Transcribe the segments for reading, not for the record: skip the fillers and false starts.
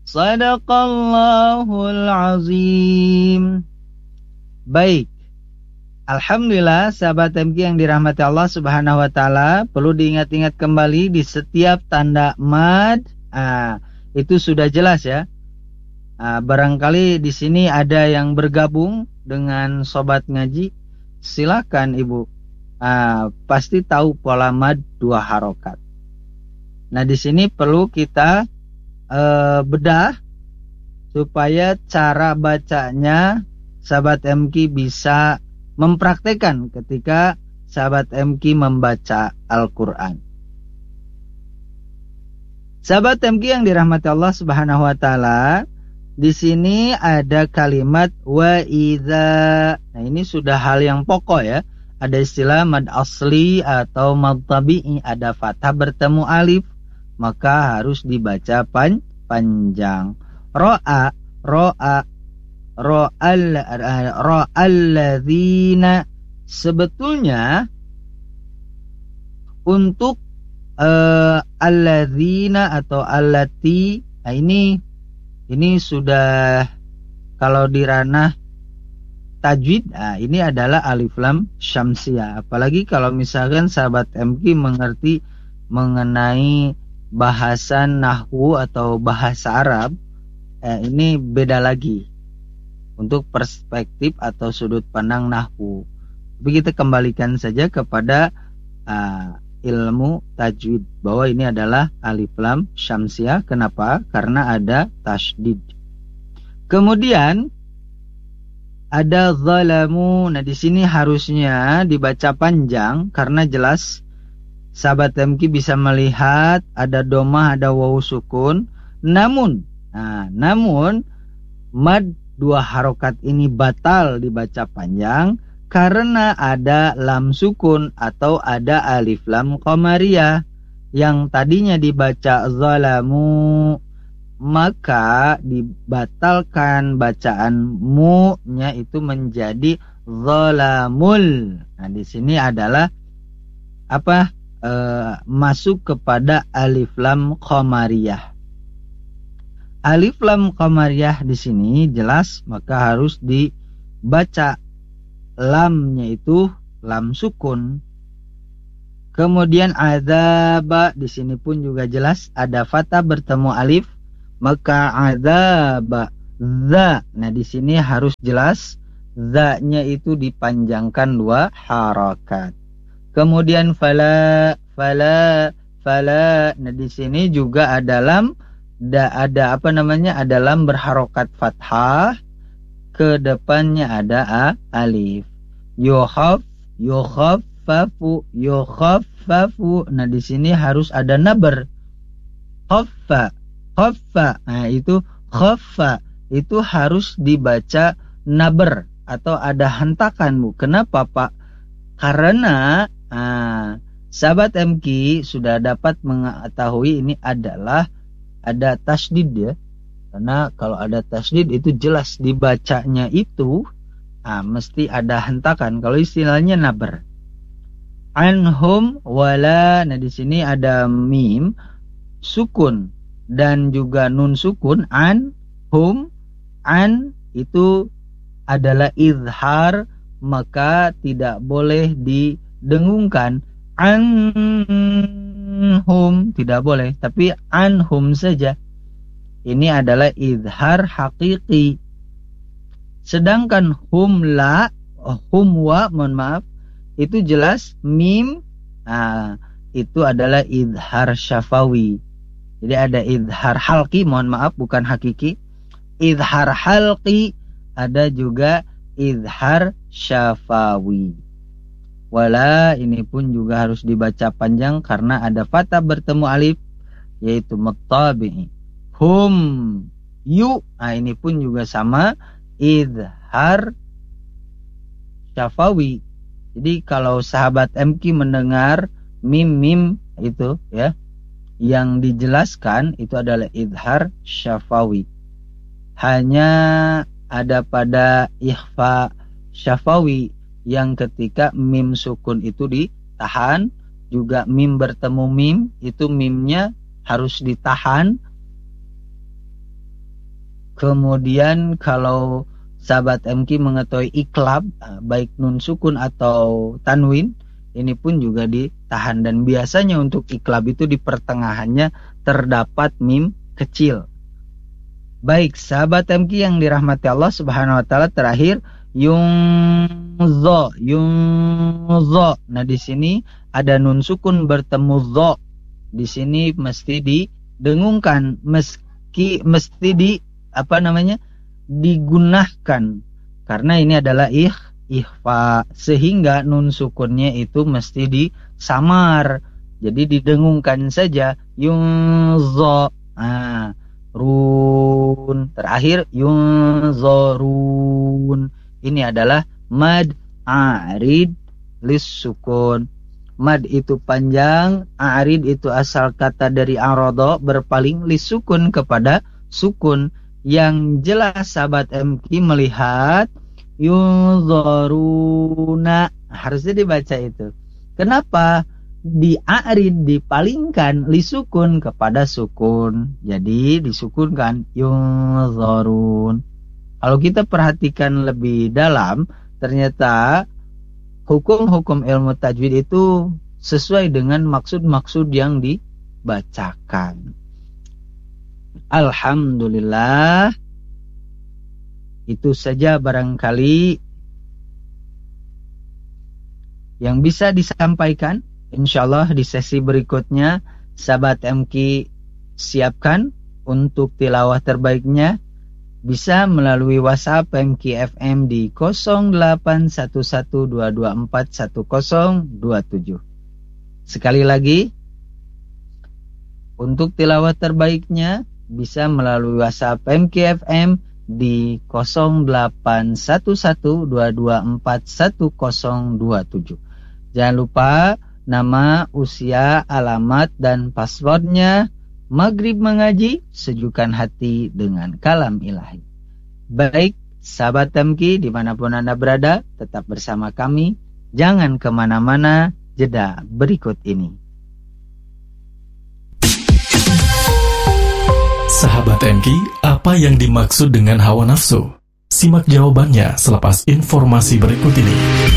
Sadaqallahul azim. Baik. Alhamdulillah sahabat MQ yang dirahmati Allah Subhanahu wa taala, perlu diingat-ingat kembali di setiap tanda mad, itu sudah jelas ya. Barangkali di sini ada yang bergabung dengan sobat ngaji, silakan Ibu. Pasti tahu pola mad 2 harokat. Nah, di sini perlu kita bedah supaya cara bacanya sahabat MQ bisa mempraktekkan ketika sahabat MQ membaca Al-Quran. Sahabat MQ yang dirahmati Allah Subhanahu wa taala, di sini ada kalimat wa idza. Nah, ini sudah hal yang pokok ya. Ada istilah mad asli atau mad tabi'i, ada fathah bertemu alif, maka harus dibaca panjang. Ro'a Ra'alladzina. Sebetulnya untuk alladzina atau allati, nah ini sudah kalau di ranah tajwid, ini adalah alif lam syamsiyah. Apalagi kalau misalkan sahabat MQ mengerti mengenai bahasan nahwu atau bahasa Arab, ini beda lagi untuk perspektif atau sudut pandang nahwu. Tapi kita kembalikan saja kepada ilmu tajwid bahwa ini adalah alif lam syamsiyah. Kenapa? Karena ada tasydid. Kemudian ada zalamu. Nah, di sini harusnya dibaca panjang karena jelas sahabat MQ bisa melihat ada domah, ada wawu sukun. Namun mad 2 harokat ini batal dibaca panjang karena ada lam sukun atau ada alif lam qamariyah yang tadinya dibaca zalamu, maka dibatalkan bacaan mu-nya itu menjadi zalamul. Nah, di sini adalah masuk kepada alif lam qamariyah. Alif lam qamariyah di sini jelas, maka harus dibaca lamnya itu lam sukun. Kemudian adzaba di sini pun juga jelas ada fathah bertemu alif, maka adzaba za. Nah, di sini harus jelas za-nya itu dipanjangkan 2 harakat. Kemudian fala. Nah, di sini juga ada lam. Ada lam berharokat fathah, ke depannya ada alif. Yukhaffafu. Nah, di sini harus ada nabar. Khaffa. Nah, itu khaffa itu harus dibaca nabar atau ada hentakan, Bu. Kenapa, Pak? Karena sahabat MQ sudah dapat mengetahui ini adalah ada tasydid ya. Karena kalau ada tasydid itu jelas dibacanya itu mesti ada hentakan. Kalau istilahnya nabar. Anhum wala. Nah, di sini ada mim sukun dan juga nun sukun. Anhum, an itu adalah izhar, maka tidak boleh didengungkan. Anhum tidak boleh, tapi anhum saja. Ini adalah izhar hakiki. Sedangkan humwa, mohon maaf, itu jelas mim, itu adalah izhar syafawi. Jadi ada izhar halqi, mohon maaf, bukan hakiki. Izhar halqi, ada juga izhar syafawi. Wala ini pun juga harus dibaca panjang karena ada fathah bertemu alif, yaitu muttabi'i. Hum yu, ini pun juga sama izhar syafawi. Jadi kalau sahabat MQ mendengar mim itu ya, yang dijelaskan itu adalah izhar syafawi. Hanya ada pada ikhfa syafawi yang ketika mim sukun itu ditahan, juga mim bertemu mim, itu mimnya harus ditahan. Kemudian kalau sahabat MQ mengetahui iklab, baik nun sukun atau tanwin, ini pun juga ditahan. Dan biasanya untuk iklab itu di pertengahannya terdapat mim kecil. Baik, sahabat MQ yang dirahmati Allah Subhanahu wa taala, terakhir yungzo. Nah, di sini ada nun sukun bertemu zo. Di sini mesti didengungkan, mesti digunakan, karena ini adalah ikhfa, sehingga nun sukunnya itu mesti disamar, jadi didengungkan saja. Yunzo, run, terakhir yunzorun. Ini adalah mad arid lis sukun. Mad itu panjang, arid itu asal kata dari arodo, berpaling, lis sukun kepada sukun. Yang jelas sahabat MQ melihat yunzoruna, harusnya dibaca itu. Kenapa? Di arid dipalingkan lisukun kepada sukun, jadi disukunkan yunzorun. Kalau kita perhatikan lebih dalam, ternyata hukum-hukum ilmu tajwid itu sesuai dengan maksud-maksud yang dibacakan. Alhamdulillah, itu saja barangkali yang bisa disampaikan. Insyaallah di sesi berikutnya sahabat MQ siapkan untuk tilawah terbaiknya, bisa melalui WhatsApp MQ FM di 081122411027. Sekali lagi, untuk tilawah terbaiknya bisa melalui WhatsApp MQ FM di 081122411027. Jangan lupa nama, usia, alamat, dan passwordnya. Maghrib mengaji, sejukkan hati dengan kalam ilahi. Baik, sahabat MQ dimanapun Anda berada, tetap bersama kami. Jangan kemana-mana, jeda berikut ini. Sahabat MQ, apa yang dimaksud dengan hawa nafsu? Simak jawabannya selepas informasi berikut ini.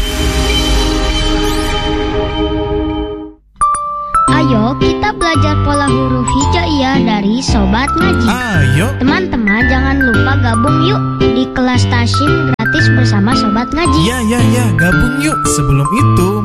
Ayo kita belajar pola huruf hijaiyah dari Sobat Ngaji. Ayo Teman-teman jangan lupa gabung yuk di kelas Tasyim gratis bersama Sobat Ngaji. Ya, gabung yuk. Sebelum itu